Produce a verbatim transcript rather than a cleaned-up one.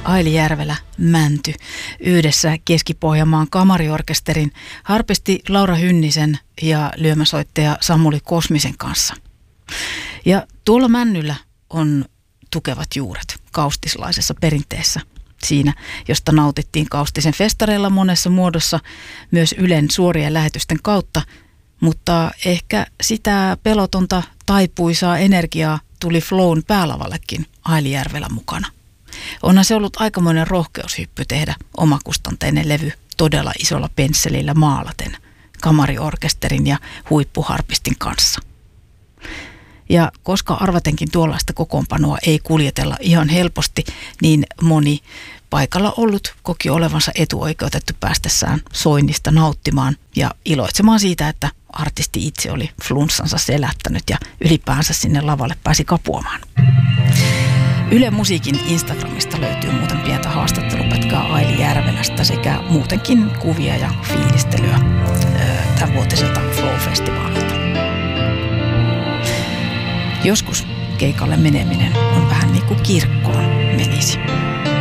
Aili Järvelä, Mänty, yhdessä Keski-Pohjanmaan kamariorkesterin, harpisti Laura Hynnisen ja lyömäsoittaja Samuli Kosmisen kanssa. Ja tuolla Männyllä on tukevat juuret kaustislaisessa perinteessä. Siinä, josta nautittiin Kaustisen festareilla monessa muodossa, myös Ylen suorien lähetysten kautta, mutta ehkä sitä pelotonta taipuisaa energiaa tuli Flown päälavallekin Aili Järvelä mukana. Onhan se ollut aikamoinen rohkeushyppy tehdä omakustanteinen levy todella isolla pensselillä maalaten kamariorkesterin ja huippuharpistin kanssa. Ja koska arvatenkin tuollaista kokoonpanoa ei kuljetella ihan helposti, niin moni paikalla ollut koki olevansa etuoikeutettu päästessään soinnista nauttimaan ja iloitsemaan siitä, että artisti itse oli flunssansa selättänyt ja ylipäänsä sinne lavalle pääsi kapuamaan. Yle Musiikin Instagramista löytyy muuten pientä haastattelupätkää Aili Järvelästä sekä muutenkin kuvia ja fiilistelyä tämän vuotiselta Flow-festivaalilta. Joskus keikalle meneminen on vähän niin kuin kirkkoon menisi.